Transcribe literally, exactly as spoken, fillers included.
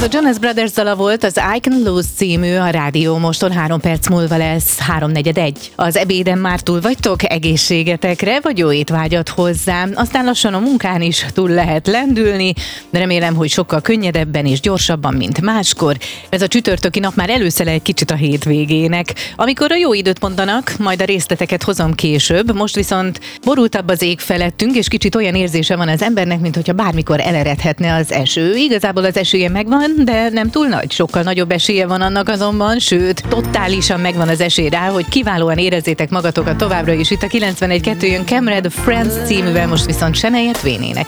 a Jonas Brothers dala volt, az I Can Lose című, a rádió moston három perc múlva lesz háromnegyed egy. Az ebéden már túl vagytok, egészségetekre, vagy jó étvágyat hozzám. Aztán lassan a munkán is túl lehet lendülni, de remélem, hogy sokkal könnyedebben és gyorsabban, mint máskor. Ez a csütörtöki nap már előszele egy kicsit a hétvégének, amikor a jó időt mondanak, majd a részleteket hozom később. Most viszont borultabb az ég felettünk, és kicsit olyan érzése van az embernek, mint hogyha bármikor eleredhetne az eső. Igazából az esélye megvan, de nem túl nagy. Sokkal nagyobb esélye van annak azonban, sőt, totálisan megvan az esély rá, hogy kiválóan érezzétek magatokat továbbra is. Itt a kilencvenegy kettő jön Camred Friends cíművel, most viszont Shania Twain énekel.